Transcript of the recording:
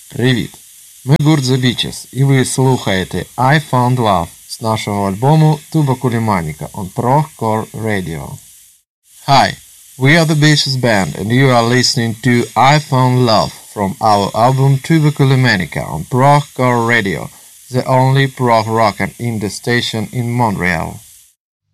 Привіт! Ми гурт The Beaches, і ви слухаєте I Found Love з нашого альбому Tubaculimanica on Procore Radio. Hi, we are the Beaches band and you are listening to I Found Love from our album Tubaculimanica on Procore Radio, the only prog rock and indie station in Montreal.